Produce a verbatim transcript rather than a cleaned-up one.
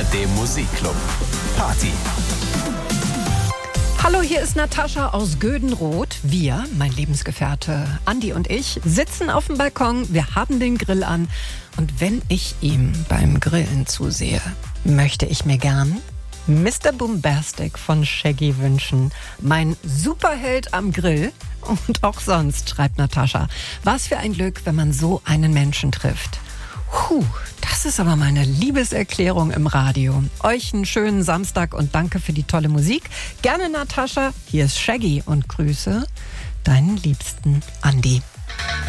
dem Musikclub. Party. Hallo, hier ist Natascha aus Gödenroth. Wir, mein Lebensgefährte Andi und ich, sitzen auf dem Balkon. Wir haben den Grill an. Und wenn ich ihm beim Grillen zusehe, möchte ich mir gern Mister Boombastic von Shaggy wünschen. Mein Superheld am Grill und auch sonst, schreibt Natascha. Was für ein Glück, wenn man so einen Menschen trifft. Puh, das ist aber meine Liebeserklärung im Radio. Euch einen schönen Samstag und danke für die tolle Musik. Gerne, Natascha. Hier ist Shaggy und Grüße, deinen liebsten Andi.